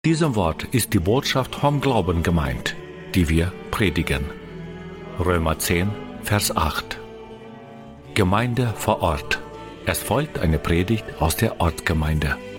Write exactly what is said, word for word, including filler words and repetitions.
diesem Wort ist die Botschaft vom Glauben gemeint, die wir predigen. Römer zehn, Vers acht. Gemeinde vor Ort. Es folgt eine Predigt aus der Ortsgemeinde.